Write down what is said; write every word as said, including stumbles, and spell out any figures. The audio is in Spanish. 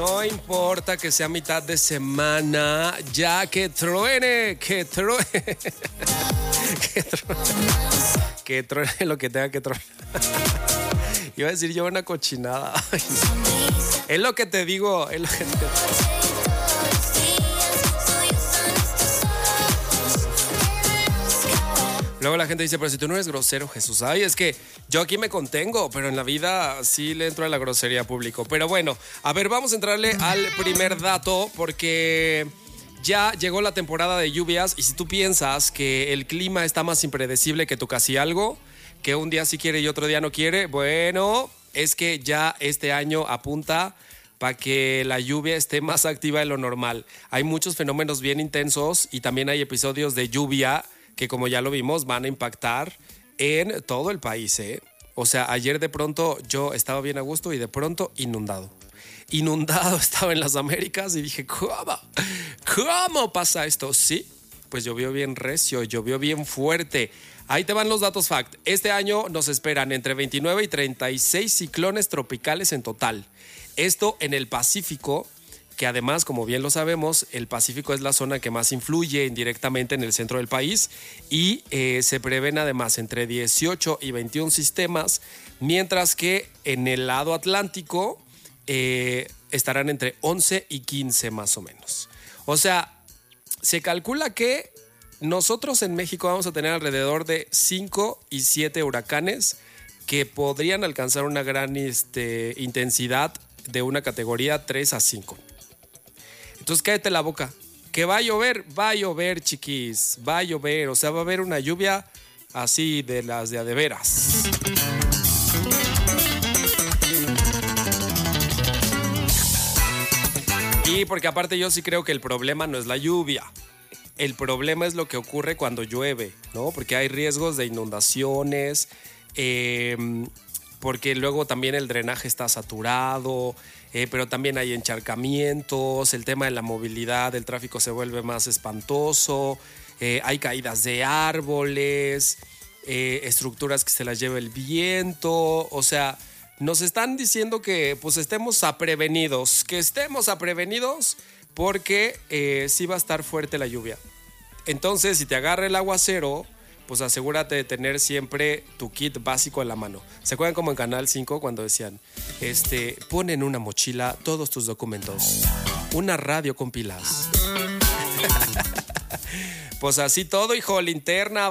No importa que sea mitad de semana, ya que truene, que truene. Que truene, que truene lo que tenga que tronar. Iba a decir yo una cochinada. Es lo que te digo, es lo que te... Luego la gente dice, pero si tú no eres grosero, Jesús. Ay, es que yo aquí me contengo, pero en la vida sí le entro a la grosería público. Pero bueno, a ver, vamos a entrarle al primer dato porque ya llegó la temporada de lluvias y si tú piensas que el clima está más impredecible que tu casi algo, que un día sí quiere y otro día no quiere, bueno, es que ya este año apunta para que la lluvia esté más activa de lo normal. Hay muchos fenómenos bien intensos y también hay episodios de lluvia que, como ya lo vimos, van a impactar en todo el país, ¿eh? O sea, ayer de pronto yo estaba bien a gusto y de pronto inundado. Inundado estaba en las Américas y dije, ¿cómo? ¿Cómo pasa esto? Sí, pues llovió bien recio, llovió bien fuerte. Ahí te van los datos fact. Este año nos esperan entre veintinueve y treinta y seis ciclones tropicales en total. Esto en el Pacífico, que además, como bien lo sabemos, el Pacífico es la zona que más influye indirectamente en el centro del país y eh, se prevén además entre dieciocho y veintiún sistemas, mientras que en el lado Atlántico eh, estarán entre once y quince más o menos. O sea, se calcula que nosotros en México vamos a tener alrededor de cinco y siete huracanes que podrían alcanzar una gran este, intensidad de una categoría tres a cinco. Entonces cállate la boca. ¿Que va a llover? Va a llover, chiquis. Va a llover. O sea, va a haber una lluvia así de las de a de veras. Y porque aparte yo sí creo que el problema no es la lluvia. El problema es lo que ocurre cuando llueve, ¿no? Porque hay riesgos de inundaciones, eh, porque luego también el drenaje está saturado, eh, pero también hay encharcamientos, el tema de la movilidad, el tráfico se vuelve más espantoso, eh, hay caídas de árboles, eh, estructuras que se las lleva el viento, o sea, nos están diciendo que pues estemos aprevenidos, que estemos aprevenidos porque eh, sí va a estar fuerte la lluvia. Entonces, si te agarra el aguacero, pues asegúrate de tener siempre tu kit básico en la mano. ¿Se acuerdan como en Canal cinco cuando decían, este, pon en una mochila todos tus documentos, una radio con pilas? Pues así todo, hijo, linterna,